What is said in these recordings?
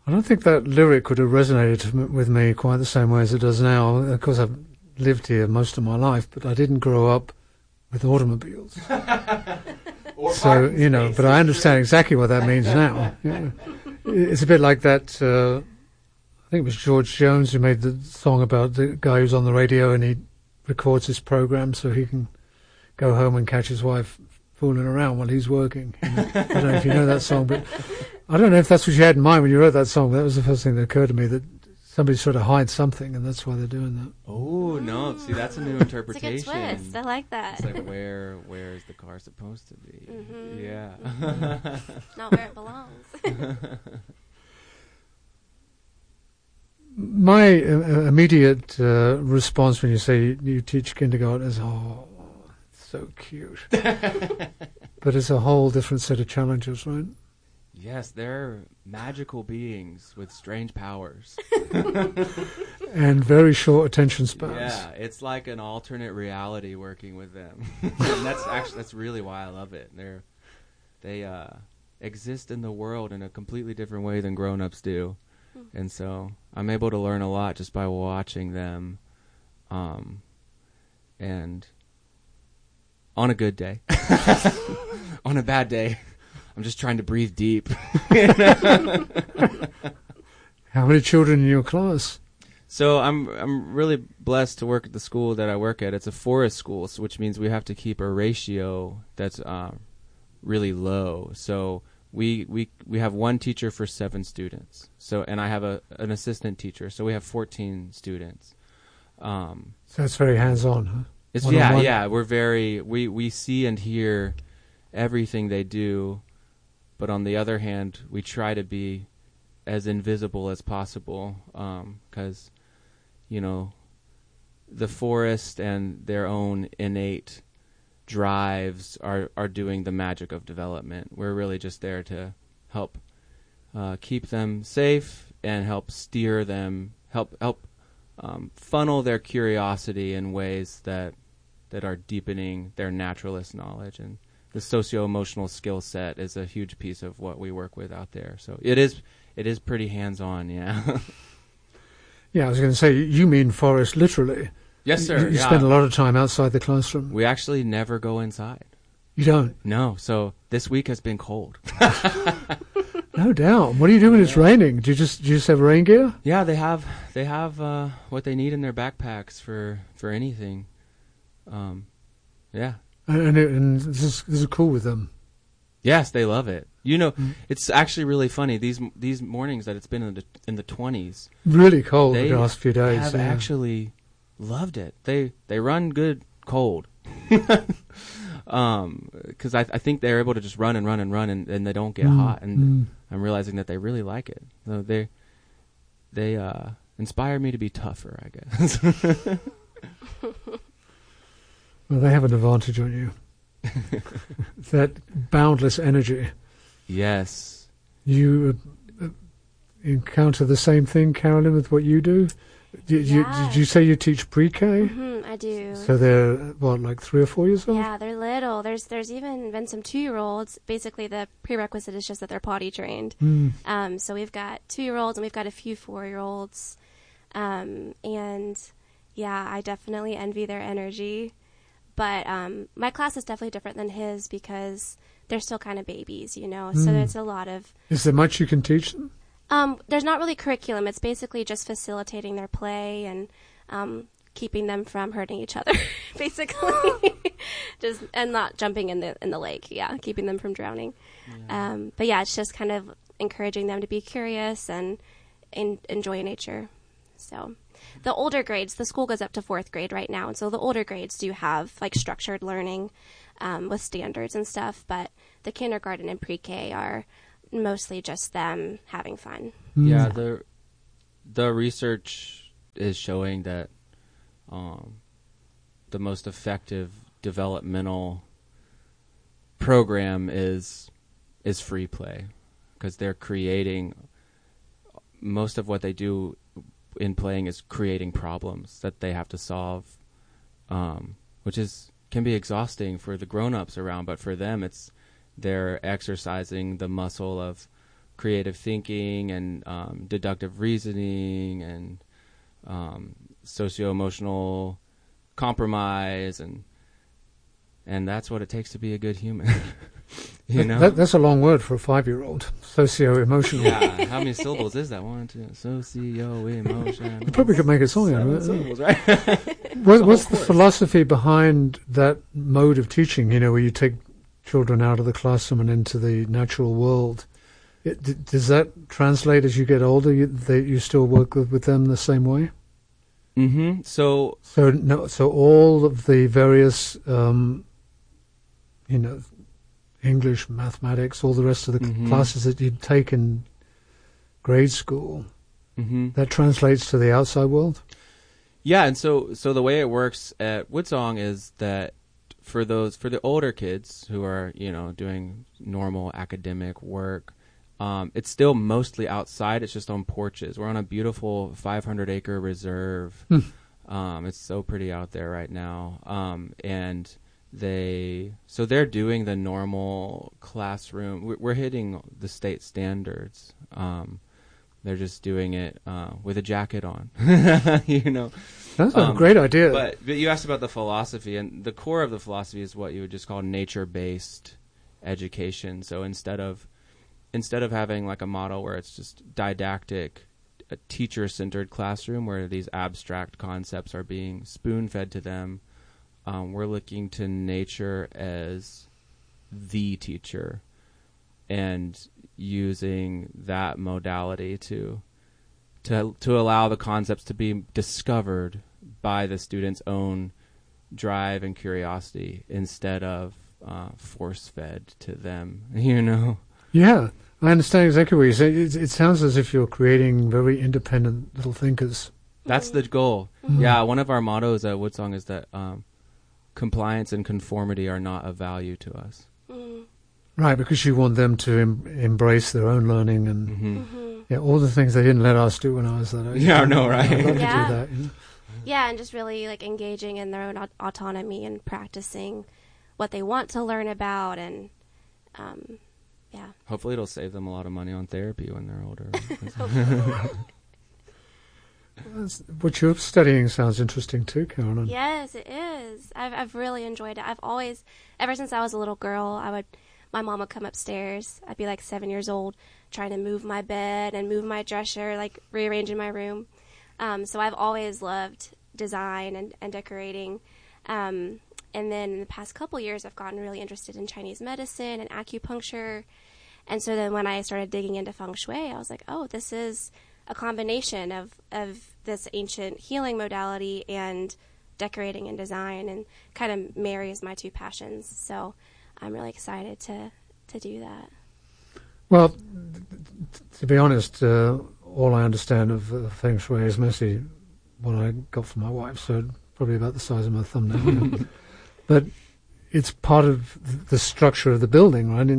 I don't think that lyric would have resonated with me quite the same way as it does now. Of course, I've lived here most of my life, but I didn't grow up with automobiles. So, but I understand exactly what that means now. It's a bit like that, I think it was George Jones who made the song about the guy who's on the radio and he records his program so he can go home and catch his wife fooling around while he's working. I don't know if you know that song, but I don't know if that's what you had in mind when you wrote that song. That was the first thing that occurred to me, that somebody's trying to hide something, and that's why they're doing that. Oh, no. See, that's a new interpretation. It's a good twist. I like that. It's like, where is the car supposed to be? Mm-hmm. Yeah. Mm-hmm. Not where it belongs. My immediate response when you say you teach kindergarten is, oh, so cute. But it's a whole different set of challenges, right? Yes, they're magical beings with strange powers. And very short attention spans. Yeah, it's like an alternate reality working with them. And that's really why I love it. They exist in the world in a completely different way than grown-ups do. And so I'm able to learn a lot just by watching them. And on a good day. On a bad day, I'm just trying to breathe deep. How many children in your class? So I'm really blessed to work at the school that I work at. It's a forest school, which means we have to keep a ratio that's really low. So we have one teacher for 7 students. So and I have an assistant teacher. So we have 14 students. So it's very hands-on, huh? It's we see and hear everything they do, but on the other hand, we try to be as invisible as possible, because the forest and their own innate drives are doing the magic of development. We're really just there to help keep them safe and help steer them, help funnel their curiosity in ways that are deepening their naturalist knowledge. And the socio-emotional skill set is a huge piece of what we work with out there. So it is pretty hands-on, yeah. Yeah, I was going to say, you mean forest literally. Yes, sir. You spend a lot of time outside the classroom. We actually never go inside. You don't? No, so this week has been cold. No doubt. What do you do when it's raining? Do you just have rain gear? Yeah, they have what they need in their backpacks for anything. Yeah. And this is cool with them. Yes, they love it. It's actually really funny. These mornings that it's been in the 20s. Really cold the last few days. Have actually loved it. They run good cold. Because I think they're able to just run and they don't get hot. And I'm realizing that they really like it. So they inspire me to be tougher, I guess. Well, they have an advantage on you. That boundless energy. Yes. You encounter the same thing, Carolyn, with what you do? Did you say you teach pre-K? Mm-hmm, I do. So they're, like 3 or 4 years old? Yeah, they're little. There's even been some 2-year-olds. Basically, the prerequisite is just that they're potty trained. So we've got 2-year-olds and we've got a few 4-year-olds. And, yeah, I definitely envy their energy. But my class is definitely different than his because they're still kind of babies, So there's a lot of... Is there much you can teach them? There's not really curriculum. It's basically just facilitating their play and keeping them from hurting each other, basically. And not jumping in the lake. Yeah, keeping them from drowning. Yeah. But yeah, it's just kind of encouraging them to be curious and enjoy nature. So the older grades, the school goes up to 4th grade right now, and so the older grades do have like structured learning with standards and stuff. But the kindergarten and pre-K are mostly just them having fun. Yeah, the research is showing that the most effective developmental program is free play, because they're creating, most of what they do in playing is creating problems that they have to solve, which can be exhausting for the grown-ups around, but for them they're exercising the muscle of creative thinking and deductive reasoning and socio-emotional compromise, and that's what it takes to be a good human. You know, that's a long word for a 5-year-old. Socio-emotional. Yeah, how many syllables is that? 1, 2. Socio-emotional. You probably could make a song out of it. Syllables, right? What's the philosophy behind that mode of teaching? You know, where you take children out of the classroom and into the natural world. Does that translate as you get older? You still work with them the same way? Mm-hmm. So all of the various, English, mathematics, all the rest of the classes that you'd take in grade school, that translates to the outside world? Yeah, and so the way it works at Woodsong is that for the older kids who are, doing normal academic work, it's still mostly outside. It's just on porches. We're on a beautiful 500-acre reserve. It's so pretty out there right now. And they're doing the normal classroom. We're hitting the state standards. They're just doing it with a jacket on. That's a great idea. But you asked about the philosophy, and the core of the philosophy is what you would just call nature-based education. So instead of having like a model where it's just didactic, a teacher-centered classroom where these abstract concepts are being spoon-fed to them, we're looking to nature as the teacher and using that modality to allow the concepts to be discovered by the student's own drive and curiosity instead of force-fed to them, Yeah, I understand exactly what you say. It sounds as if you're creating very independent little thinkers. That's the goal. Mm-hmm. Yeah, one of our mottos at Woodsong is that compliance and conformity are not of value to us. Mm. Right, because you want them to embrace their own learning and all the things they didn't let us do when I was that age. Yeah, I know, right? I'd love to do Yeah. that. Yeah, and just really like engaging in their own autonomy and practicing what they want to learn about, and yeah. Hopefully it'll save them a lot of money on therapy when they're older. What you're studying sounds interesting too, Carolyn. Yes, it is. I've really enjoyed it. I've always, ever since I was a little girl, my mom would come upstairs. I'd be like 7 years old, trying to move my bed and move my dresser, like rearranging my room. So I've always loved design and decorating. And then in the past couple years, I've gotten really interested in Chinese medicine and acupuncture. And so then when I started digging into feng shui, I was like, oh, this is a combination of this ancient healing modality and decorating and design, and kind of marries my two passions. So I'm really excited to do that. Well, to be honest, all I understand of feng shui is mostly what I got from my wife, so probably about the size of my thumbnail. But it's part of the structure of the building, right?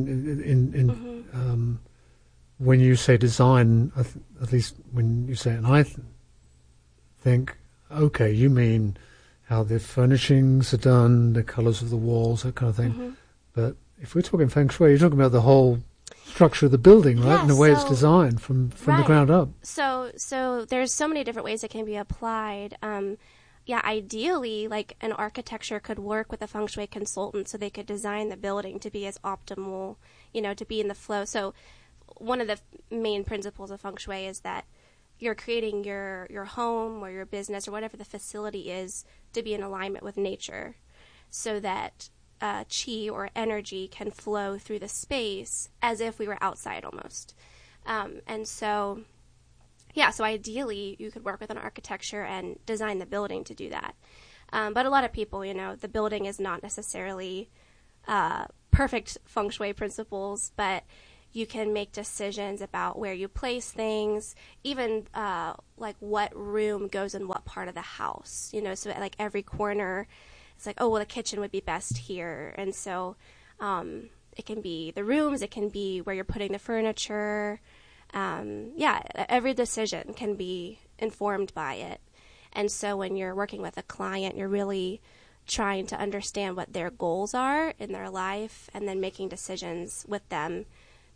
When you say design, at least when you say it, and I think, okay, you mean how the furnishings are done, the colors of the walls, that kind of thing. Mm-hmm. But if we're talking feng shui, you're talking about the whole structure of the building, right? Yeah, and the way it's designed from the ground up. So there's so many different ways it can be applied. Ideally, like an architecture could work with a feng shui consultant so they could design the building to be as optimal, to be in the flow. So one of the main principles of feng shui is that you're creating your home or your business or whatever the facility is to be in alignment with nature, so that qi or energy can flow through the space as if we were outside almost. So ideally you could work with an architecture and design the building to do that. But a lot of people, the building is not necessarily perfect feng shui principles, but you can make decisions about where you place things, even like what room goes in what part of the house, so at like every corner, it's like, oh, well, the kitchen would be best here. And so it can be the rooms, it can be where you're putting the furniture. Every decision can be informed by it. And so when you're working with a client, you're really trying to understand what their goals are in their life and then making decisions with them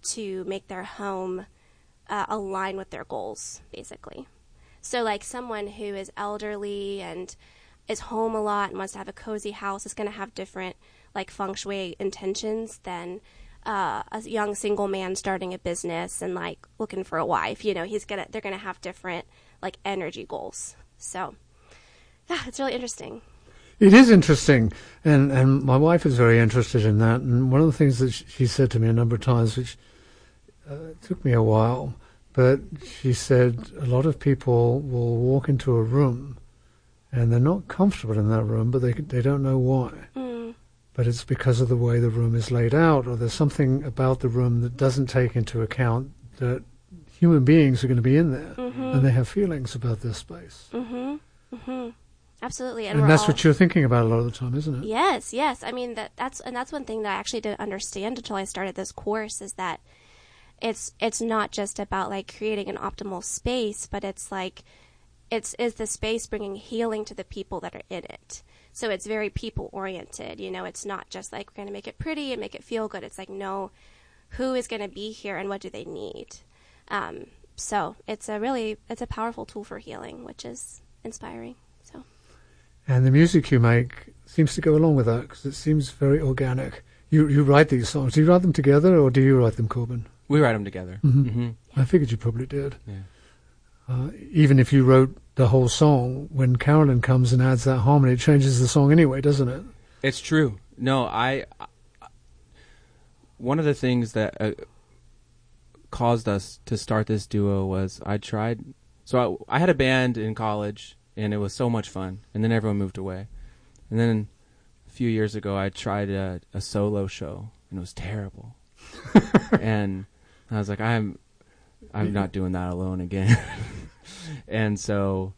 to make their home align with their goals, basically. So like someone who is elderly and is home a lot and wants to have a cozy house is going to have different like feng shui intentions than a young single man starting a business and like looking for a wife. You know, they're gonna have different like energy goals. So yeah, it's really interesting. It is interesting, and my wife is very interested in that. And one of the things that she said to me a number of times, which took me a while, but she said a lot of people will walk into a room and they're not comfortable in that room, but they don't know why. But it's because of the way the room is laid out, or there's something about the room that doesn't take into account that human beings are going to be in there, and they have feelings about this space. Absolutely, and that's what you're thinking about a lot of the time, isn't it? Yes. I mean that's one thing that I actually didn't understand until I started this course, is that it's not just about like creating an optimal space, but it's like is the space bringing healing to the people that are in it. So it's very people oriented, you know, it's not just like we're going to make it pretty and make it feel good. It's like, no, who is going to be here and what do they need? So it's a powerful tool for healing, which is inspiring. So. And the music you make seems to go along with that, because it seems very organic. You write these songs. Do you write them together, or do you write them, Corbin? We write them together. I figured you probably did. Yeah. Even if you wrote the whole song, when Carolyn comes and adds that harmony, it changes the song anyway, doesn't it? It's true. No, one of the things that caused us to start this duo was I had a band in college, and it was so much fun, and then everyone moved away. And then a few years ago, I tried a solo show, and it was terrible. And I was like, I'm not doing that alone again. And so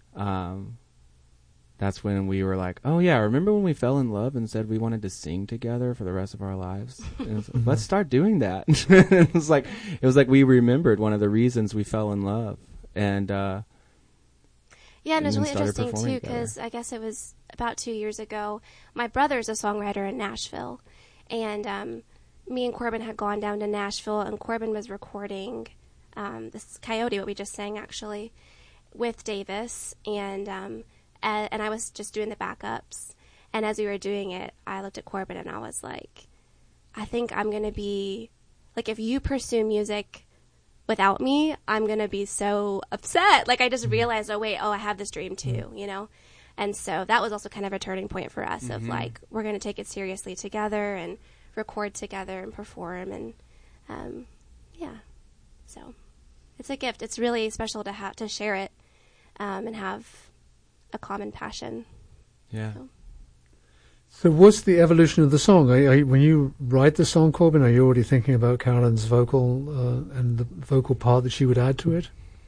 that's when we were like, oh yeah, remember when we fell in love and said we wanted to sing together for the rest of our lives? And like, let's start doing that. It was like we remembered one of the reasons we fell in love. And yeah, and it's really interesting too, because I guess it was about 2 years ago. My brother's a songwriter in Nashville, and me and Corbin had gone down to Nashville, and Corbin was recording this Coyote, what we just sang actually, with Davis, and I was just doing the backups. And as we were doing it, I looked at Corbin and I was like, I think I'm going to be, like, if you pursue music without me, I'm going to be so upset. Like, I just realized, I have this dream too, you know? And so that was also kind of a turning point for us of like, we're going to take it seriously together and record together and perform. And yeah, so it's a gift. It's really special to share it and have a common passion. Yeah. So what's the evolution of the song? When you write the song, Corbin, are you already thinking about Carolyn's vocal and the vocal part that she would add to it?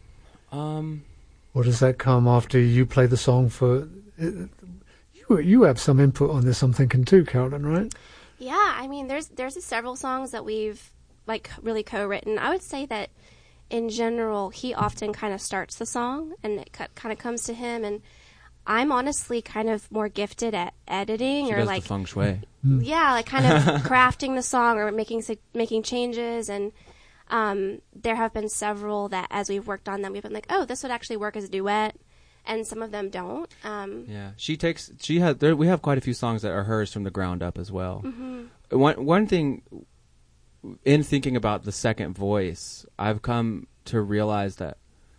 Or does that come after you play the song for... You have some input on this, I'm thinking, too, Carolyn, right? Yeah, I mean, there's several songs that we've, like, really co-written. I would say that, in general, he often kind of starts the song, and it kind of comes to him, and I'm honestly kind of more gifted at editing, she or does like the feng shui. Yeah, like kind of crafting the song or making changes. And there have been several that, as we've worked on them, we've been like, oh, this would actually work as a duet, and some of them don't. Yeah, we have quite a few songs that are hers from the ground up as well. One thing, in thinking about the second voice, I've come to realize that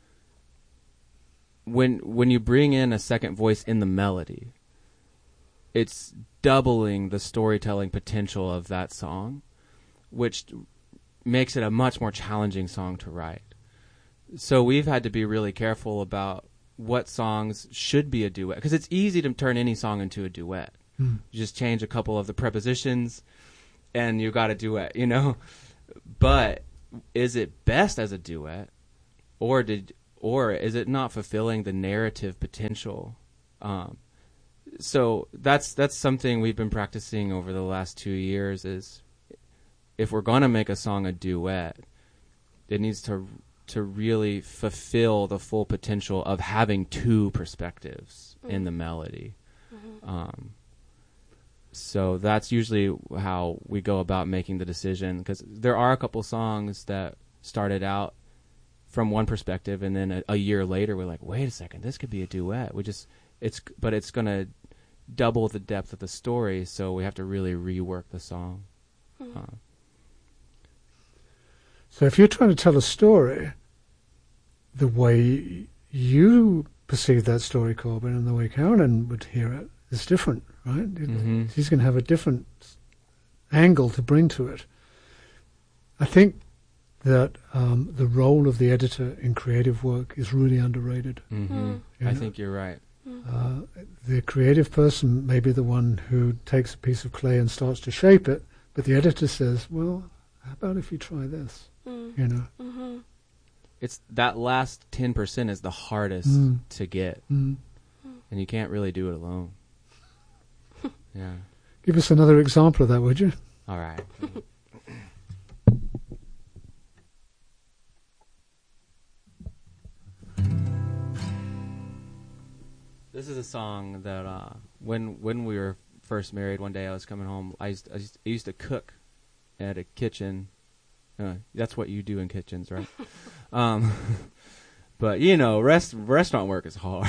when you bring in a second voice in the melody, it's doubling the storytelling potential of that song, which makes it a much more challenging song to write. So we've had to be really careful about what songs should be a duet, because it's easy to turn any song into a duet. You just change a couple of the prepositions and you got a duet, you know? But is it best as a duet, or is it not fulfilling the narrative potential? So that's something we've been practicing over the last 2 years, is if we're going to make a song a duet, it needs to really fulfill the full potential of having two perspectives in the melody. So that's usually how we go about making the decision, because there are a couple songs that started out from one perspective, and then a year later we're like, wait a second, this could be a duet. But it's going to double the depth of the story, so we have to really rework the song. Mm-hmm. So if you're trying to tell a story the way you perceive that story, Corbin, and the way Carolyn would hear it is different, right? Mm-hmm. She's going to have a different angle to bring to it. I think that the role of the editor in creative work is really underrated. Mm-hmm. I think you're right. The creative person may be the one who takes a piece of clay and starts to shape it, but the editor says, well, how about if you try this? You know? Mm-hmm. It's that last 10% is the hardest to get, and you can't really do it alone. Yeah. Give us another example of that, would you? All right. This is a song that when we were first married, one day I was coming home. I used to cook at a kitchen. That's what you do in kitchens, right? But you know, restaurant work is hard.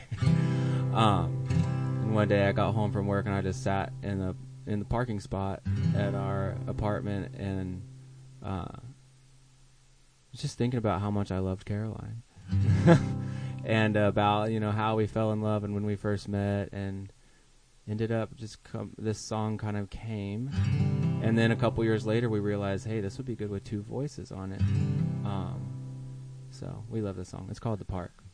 And one day I got home from work and I just sat in the parking spot at our apartment and was just thinking about how much I loved Caroline. And about, you know, how we fell in love and when we first met, and ended up this song kind of came. And then a couple years later we realized, hey, this would be good with two voices on it. So we love this song. It's called The Park.